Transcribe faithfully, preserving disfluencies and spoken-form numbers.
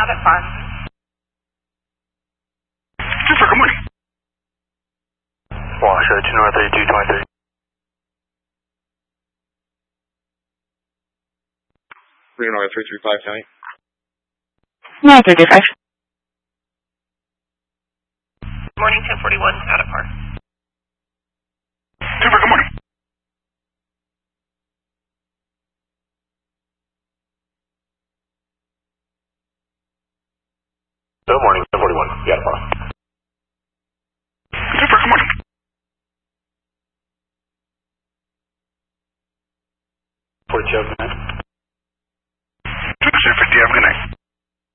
out at par. Super, good morning. Wash, uh, two north eighty-two twenty-three. Three north three three five tonight. nine thirty-five. Morning ten forty-one, out at par. Super, good morning. Good morning.